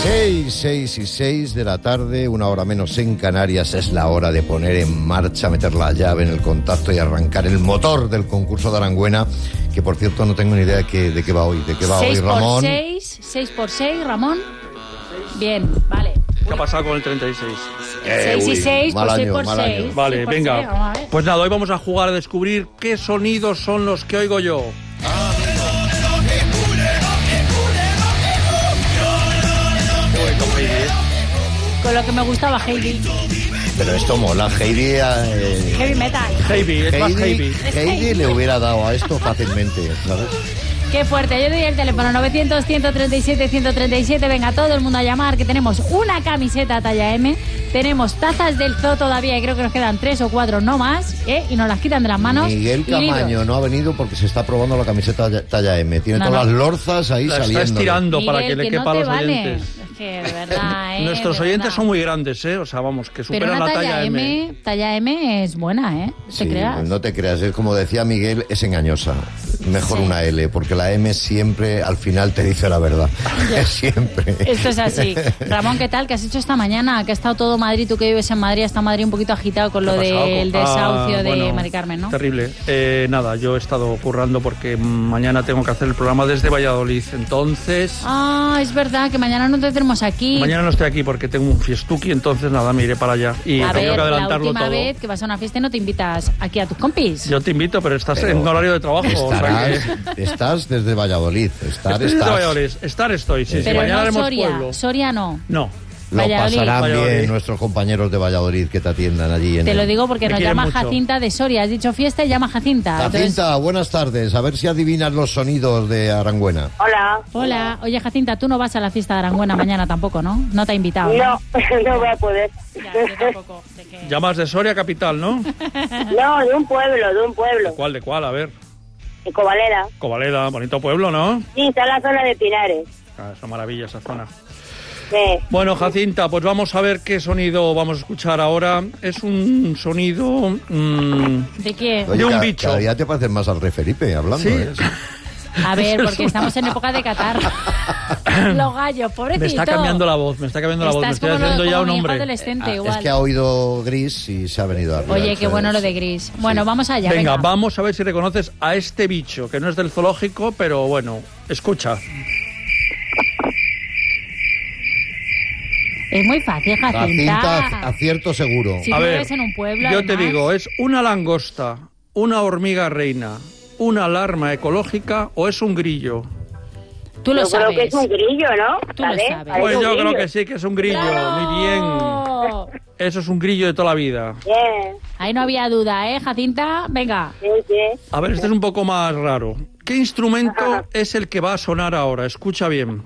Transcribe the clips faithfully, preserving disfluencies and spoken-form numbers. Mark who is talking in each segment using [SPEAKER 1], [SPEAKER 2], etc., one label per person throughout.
[SPEAKER 1] Seis, seis y seis de la tarde, una hora menos en Canarias, es la hora de poner en marcha, meter la llave en el contacto y arrancar el motor del concurso de Arangüena, que por cierto no tengo ni idea de qué, de qué va hoy, de qué va hoy, Ramón.
[SPEAKER 2] seis por seis, seis por seis, Ramón. Bien, vale.
[SPEAKER 3] ¿Qué ha pasado con el treinta y seis?
[SPEAKER 1] Eh,
[SPEAKER 2] seis y seis,
[SPEAKER 1] mal
[SPEAKER 2] pues seis
[SPEAKER 1] año,
[SPEAKER 2] por
[SPEAKER 1] mal
[SPEAKER 2] seis.
[SPEAKER 1] año.
[SPEAKER 3] Vale,
[SPEAKER 2] seis por
[SPEAKER 3] venga.
[SPEAKER 2] seis, vamos a ver.
[SPEAKER 3] Pues nada, hoy vamos a jugar a descubrir qué sonidos son los que oigo yo.
[SPEAKER 2] Con lo que me gustaba Heidi.
[SPEAKER 1] Pero esto mola, Heidi... Eh,
[SPEAKER 2] Heavy metal.
[SPEAKER 3] Heavy, es más
[SPEAKER 1] Heidi,
[SPEAKER 3] heavy.
[SPEAKER 1] Heidi le hubiera dado a esto fácilmente, ¿sabes?
[SPEAKER 2] Qué fuerte. Yo doy el teléfono novecientos, ciento treinta y siete, ciento treinta y siete. Venga, todo el mundo a llamar, que tenemos una camiseta talla M. Tenemos tazas del zoo todavía y creo que nos quedan tres o cuatro, no más, ¿eh? Y nos las quitan de las manos.
[SPEAKER 1] Miguel
[SPEAKER 2] y
[SPEAKER 1] Camaño
[SPEAKER 2] libros.
[SPEAKER 1] no ha venido porque se está probando la camiseta talla M. Tiene
[SPEAKER 2] No,
[SPEAKER 1] todas
[SPEAKER 2] no.
[SPEAKER 1] las lorzas ahí
[SPEAKER 3] La está
[SPEAKER 1] saliendo.
[SPEAKER 3] estirando
[SPEAKER 2] Miguel,
[SPEAKER 3] para que le
[SPEAKER 2] que
[SPEAKER 3] quepa
[SPEAKER 2] no
[SPEAKER 3] a
[SPEAKER 2] te
[SPEAKER 3] los
[SPEAKER 2] vale.
[SPEAKER 3] oyentes.
[SPEAKER 2] Es que, de verdad, ¿eh?
[SPEAKER 3] Nuestros
[SPEAKER 2] de
[SPEAKER 3] oyentes
[SPEAKER 2] verdad.
[SPEAKER 3] son muy grandes, ¿eh? O sea, vamos, que
[SPEAKER 2] Pero
[SPEAKER 3] superan
[SPEAKER 2] una
[SPEAKER 3] la
[SPEAKER 2] talla,
[SPEAKER 3] talla M.
[SPEAKER 2] M, talla M es buena, ¿eh? ¿Te
[SPEAKER 1] Sí,
[SPEAKER 2] creas?
[SPEAKER 1] no te creas, es como decía Miguel, es engañosa. Mejor
[SPEAKER 2] Sí.
[SPEAKER 1] una L, porque la M siempre al final te dice la verdad. Siempre.
[SPEAKER 2] Esto es así. Ramón, ¿qué tal? ¿Qué has hecho esta mañana? Que ha estado todo Madrid, tú que vives en Madrid, está Madrid un poquito agitado con lo
[SPEAKER 3] ¿Qué ha pasado?
[SPEAKER 2] del desahucio
[SPEAKER 3] Ah,
[SPEAKER 2] de
[SPEAKER 3] bueno,
[SPEAKER 2] Mari Carmen, ¿no?
[SPEAKER 3] Terrible. Eh, nada, yo he estado currando porque mañana tengo que hacer el programa desde Valladolid. Entonces,
[SPEAKER 2] Ah, es verdad que mañana no te tenemos aquí.
[SPEAKER 3] mañana no estoy aquí porque tengo un fiestuki, entonces nada, me iré para allá. Y
[SPEAKER 2] a
[SPEAKER 3] tengo
[SPEAKER 2] ver,
[SPEAKER 3] que
[SPEAKER 2] la
[SPEAKER 3] adelantarlo
[SPEAKER 2] última
[SPEAKER 3] todo.
[SPEAKER 2] vez que vas a una fiesta y no te invitas aquí a tus compis.
[SPEAKER 3] Yo te invito, pero estás
[SPEAKER 1] Pero
[SPEAKER 3] en horario de trabajo. o sea
[SPEAKER 1] Estarás,
[SPEAKER 3] que-
[SPEAKER 1] estás desde Valladolid. Estar,
[SPEAKER 3] Estoy desde
[SPEAKER 1] estás.
[SPEAKER 3] Valladolid. Estar estoy, sí, sí.
[SPEAKER 2] Pero
[SPEAKER 3] Mañana
[SPEAKER 2] no
[SPEAKER 3] haremos
[SPEAKER 2] Soria,
[SPEAKER 3] pueblo.
[SPEAKER 2] Soria no.
[SPEAKER 3] No.
[SPEAKER 1] Lo
[SPEAKER 2] Valladolid.
[SPEAKER 1] pasarán
[SPEAKER 3] Valladolid.
[SPEAKER 1] bien nuestros compañeros de Valladolid que te atiendan allí. En
[SPEAKER 2] Te
[SPEAKER 1] el-
[SPEAKER 2] lo digo porque
[SPEAKER 3] Me
[SPEAKER 2] nos
[SPEAKER 3] quieren
[SPEAKER 2] llama
[SPEAKER 3] mucho.
[SPEAKER 2] Jacinta de Soria. Has dicho fiesta y llama Jacinta.
[SPEAKER 1] Jacinta,
[SPEAKER 2] Entonces-
[SPEAKER 1] buenas tardes. A ver si adivinas los sonidos de Arangüena.
[SPEAKER 4] Hola.
[SPEAKER 2] Hola. Oye, Jacinta, tú no vas a la fiesta de Arangüena mañana tampoco, ¿no? No te ha invitado.
[SPEAKER 4] No, no voy a poder.
[SPEAKER 2] Ya, yo tampoco. ¿De qué?
[SPEAKER 3] Llamas de Soria capital, ¿no?
[SPEAKER 4] No, de un pueblo, de un pueblo.
[SPEAKER 3] ¿Cuál de cuál? A ver.
[SPEAKER 4] De Covalera.
[SPEAKER 3] Covaleda, bonito pueblo, ¿no?
[SPEAKER 4] Sí, está en la zona de Pinares.
[SPEAKER 3] Ah, esa maravilla, esa zona.
[SPEAKER 4] Sí.
[SPEAKER 3] Bueno, Jacinta, pues vamos a ver qué sonido vamos a escuchar ahora. Es un sonido... mm,
[SPEAKER 2] ¿De qué?
[SPEAKER 3] De un
[SPEAKER 1] ca-
[SPEAKER 3] bicho.
[SPEAKER 1] Cada día te pareces más al rey Felipe hablando.
[SPEAKER 3] sí,
[SPEAKER 1] ¿eh?
[SPEAKER 2] A ver, porque estamos en época de Qatar. Los gallos, pobrecito.
[SPEAKER 3] me está cambiando la voz, me está cambiando la voz, me
[SPEAKER 2] Estás
[SPEAKER 3] estoy
[SPEAKER 2] como, lo-
[SPEAKER 3] haciendo ya
[SPEAKER 2] como
[SPEAKER 3] un
[SPEAKER 2] mi hijo
[SPEAKER 3] hombre.
[SPEAKER 2] adolescente,
[SPEAKER 1] Ah,
[SPEAKER 2] igual.
[SPEAKER 1] es que ha oído Gris y se ha venido arriba.
[SPEAKER 2] Oye, qué bueno lo de Gris. Bueno, vamos allá,
[SPEAKER 3] Venga,
[SPEAKER 2] venga.
[SPEAKER 3] vamos a ver si reconoces a este bicho, que no es del zoológico, pero bueno, escucha.
[SPEAKER 2] Es muy fácil, Jacinta.
[SPEAKER 1] Jacinta, acierto seguro.
[SPEAKER 2] Si
[SPEAKER 3] A
[SPEAKER 2] tú
[SPEAKER 3] ver,
[SPEAKER 2] vives en un pueblo,
[SPEAKER 3] yo te
[SPEAKER 2] además.
[SPEAKER 3] digo, ¿es una langosta, una hormiga reina, una alarma ecológica o es un grillo?
[SPEAKER 2] Tú lo
[SPEAKER 4] Yo creo
[SPEAKER 2] sabes.
[SPEAKER 4] que es un grillo, ¿no?
[SPEAKER 2] Tú lo
[SPEAKER 4] ¿Sabes?
[SPEAKER 2] sabes.
[SPEAKER 4] Parece
[SPEAKER 3] Pues
[SPEAKER 4] un
[SPEAKER 3] yo creo
[SPEAKER 4] grillo.
[SPEAKER 3] que sí, que es un grillo,
[SPEAKER 2] ¡Bravo!
[SPEAKER 3] muy bien. Eso es un grillo de toda la vida.
[SPEAKER 4] Bien.
[SPEAKER 2] Ahí no había duda, ¿eh, Jacinta? Venga.
[SPEAKER 4] Sí, sí.
[SPEAKER 3] A ver, este es un poco más raro. ¿Qué instrumento es el que va a sonar ahora? Escucha bien.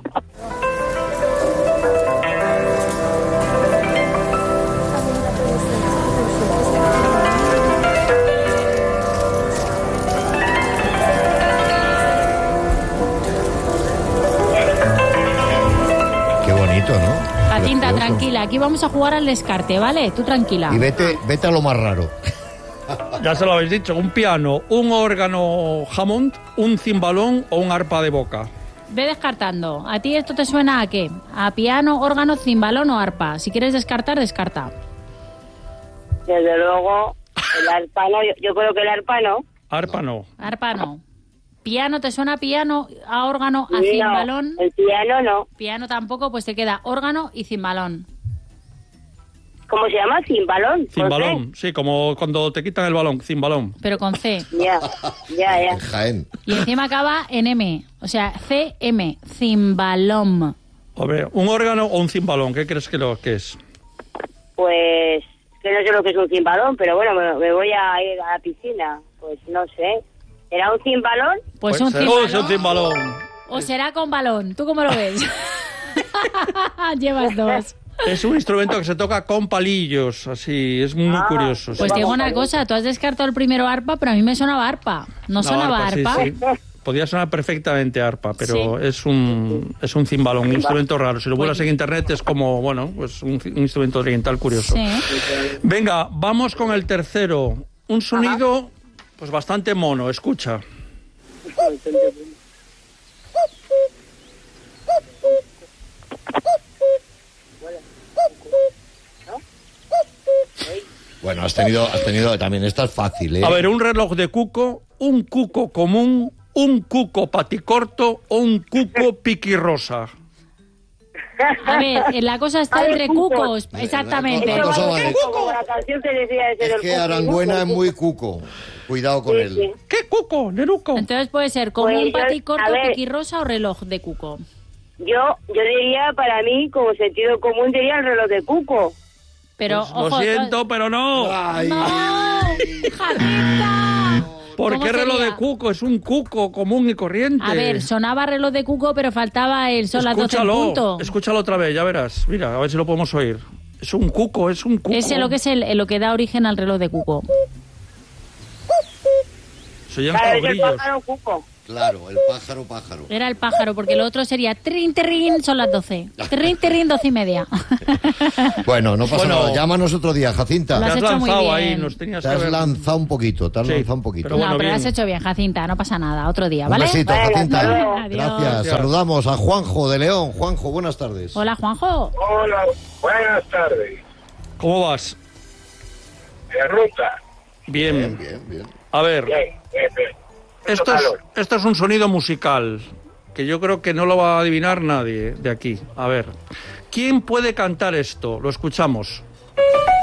[SPEAKER 1] Qué bonito, ¿no?
[SPEAKER 2] Jacinta,
[SPEAKER 1] Precioso.
[SPEAKER 2] tranquila. Aquí vamos a jugar al descarte, ¿vale? Tú tranquila.
[SPEAKER 1] Y vete, vete a lo más raro.
[SPEAKER 3] Ya se lo habéis dicho, un piano, un órgano Hammond, un cimbalón o un arpa de boca.
[SPEAKER 2] Ve descartando. ¿A ti esto te suena a qué? ¿A piano, órgano, cimbalón o arpa? Si quieres descartar, descarta.
[SPEAKER 4] Desde luego, el arpa no. Yo, yo creo que el arpa no.
[SPEAKER 3] Arpa no.
[SPEAKER 2] Arpa no. ¿Piano te suena a piano, a órgano, a
[SPEAKER 4] No,
[SPEAKER 2] cimbalón?
[SPEAKER 4] el piano no.
[SPEAKER 2] Piano tampoco, pues te queda órgano y cimbalón.
[SPEAKER 4] ¿Cómo se llama? Cimbalón. ¿Por
[SPEAKER 3] Cimbalón, sí, como cuando te quitan el balón, cimbalón.
[SPEAKER 2] Pero con C.
[SPEAKER 4] qué? Ya, ya, ya.
[SPEAKER 1] En Jaén.
[SPEAKER 2] Y encima acaba en M. O sea, C M. Cimbalón.
[SPEAKER 3] A ver, un órgano o un cimbalón, ¿qué crees que lo que es?
[SPEAKER 4] Pues que no sé lo que es un cimbalón, pero bueno, me, me voy a ir a la piscina. Pues no sé. ¿Era un cimbalón?
[SPEAKER 2] Pues
[SPEAKER 3] Puede
[SPEAKER 2] un
[SPEAKER 3] ser.
[SPEAKER 2] cimbalón.
[SPEAKER 3] Oh, es un cimbalón.
[SPEAKER 2] O será con balón. ¿Tú cómo lo ves? Llevas dos.
[SPEAKER 3] Es un instrumento que se toca con palillos, así, es muy
[SPEAKER 4] Ah,
[SPEAKER 3] curioso. sí.
[SPEAKER 2] Pues te digo
[SPEAKER 4] Vamos a
[SPEAKER 2] una
[SPEAKER 4] ver.
[SPEAKER 2] cosa, tú has descartado el primero arpa, pero a mí me sonaba arpa. ¿No
[SPEAKER 3] No,
[SPEAKER 2] sonaba
[SPEAKER 3] arpa,
[SPEAKER 2] arpa?
[SPEAKER 3] sí, sí. Podía sonar perfectamente arpa, pero
[SPEAKER 2] Sí.
[SPEAKER 3] es un es un cimbalón, un instrumento raro. Si lo buscas
[SPEAKER 2] Pues-
[SPEAKER 3] en internet es como, bueno, pues un, un instrumento oriental curioso.
[SPEAKER 2] Sí.
[SPEAKER 3] Venga, vamos con el tercero. Un sonido, pues bastante mono, escucha.
[SPEAKER 1] Bueno, has tenido, has tenido también, esta es fácil, ¿eh?
[SPEAKER 3] A ver, un reloj de cuco, un cuco común, un cuco paticorto o un cuco piquirrosa.
[SPEAKER 2] A ver, la cosa está
[SPEAKER 4] A ver,
[SPEAKER 2] entre
[SPEAKER 4] cucos.
[SPEAKER 2] cucos, exactamente.
[SPEAKER 1] La cosa va de-
[SPEAKER 4] Como la canción que decía ese
[SPEAKER 1] Es
[SPEAKER 4] del
[SPEAKER 1] que
[SPEAKER 4] cuco,
[SPEAKER 1] Arangüena
[SPEAKER 4] cuco,
[SPEAKER 1] es muy cuco. Cuidado con
[SPEAKER 4] Sí,
[SPEAKER 1] él.
[SPEAKER 4] sí.
[SPEAKER 3] ¿Qué cuco, Neruco?
[SPEAKER 2] Entonces puede ser como
[SPEAKER 4] Pues
[SPEAKER 2] un
[SPEAKER 4] yo-
[SPEAKER 2] paticorto,
[SPEAKER 4] a ver.
[SPEAKER 2] piquirrosa o reloj de cuco.
[SPEAKER 4] Yo, yo diría, para mí, como sentido común, diría el reloj de cuco.
[SPEAKER 2] Pero,
[SPEAKER 3] Pues
[SPEAKER 2] ojo...
[SPEAKER 3] lo siento, pero no.
[SPEAKER 1] Ay.
[SPEAKER 2] ¡No! ¡Jacinta!
[SPEAKER 3] ¿Por
[SPEAKER 2] ¿Cómo
[SPEAKER 3] qué reloj
[SPEAKER 2] sería?
[SPEAKER 3] de cuco? Es un cuco común y corriente.
[SPEAKER 2] A ver, sonaba reloj de cuco, pero faltaba el son las doce en
[SPEAKER 3] Escúchalo,
[SPEAKER 2] punto.
[SPEAKER 3] escúchalo otra vez, ya verás. Mira, a ver si lo podemos oír. Es un cuco, es un cuco.
[SPEAKER 2] Ese es lo que es el, lo que da origen al reloj de cuco.
[SPEAKER 3] Se oyen
[SPEAKER 4] Claro,
[SPEAKER 3] hasta
[SPEAKER 4] es el
[SPEAKER 3] brillos.
[SPEAKER 4] pájaro cuco.
[SPEAKER 1] Claro, el pájaro, pájaro.
[SPEAKER 2] Era el pájaro, porque lo otro sería trin, trin, son las doce. Trin, trin, doce y media.
[SPEAKER 1] Bueno, no pasa
[SPEAKER 3] Bueno.
[SPEAKER 1] nada. Llámanos otro día, Jacinta.
[SPEAKER 2] Lo
[SPEAKER 3] Te
[SPEAKER 2] has
[SPEAKER 3] has
[SPEAKER 2] hecho muy
[SPEAKER 3] lanzado ahí,
[SPEAKER 2] bien.
[SPEAKER 3] nos tenías
[SPEAKER 1] Te
[SPEAKER 3] que
[SPEAKER 1] has
[SPEAKER 3] haber...
[SPEAKER 1] lanzado un poquito, te has
[SPEAKER 3] Sí,
[SPEAKER 1] lanzado un poquito.
[SPEAKER 3] pero bueno,
[SPEAKER 2] no, pero lo
[SPEAKER 3] bien.
[SPEAKER 2] has hecho bien, Jacinta, no pasa nada. Otro día,
[SPEAKER 1] Un
[SPEAKER 2] ¿vale?
[SPEAKER 1] besito,
[SPEAKER 4] Venga,
[SPEAKER 1] Jacinta.
[SPEAKER 4] hasta luego.
[SPEAKER 2] Adiós.
[SPEAKER 1] Gracias.
[SPEAKER 3] Gracias.
[SPEAKER 1] Saludamos a Juanjo de León. Juanjo, buenas tardes.
[SPEAKER 2] Hola, Juanjo.
[SPEAKER 5] Hola, buenas tardes.
[SPEAKER 3] ¿Cómo vas?
[SPEAKER 5] De ruta.
[SPEAKER 3] Bien.
[SPEAKER 1] Bien, bien, bien.
[SPEAKER 3] A ver,
[SPEAKER 5] Bien, bien, bien.
[SPEAKER 3] esto es,
[SPEAKER 5] Calor.
[SPEAKER 3] esto es un sonido musical que yo creo que no lo va a adivinar nadie de aquí. A ver, ¿quién puede cantar esto? Lo escuchamos.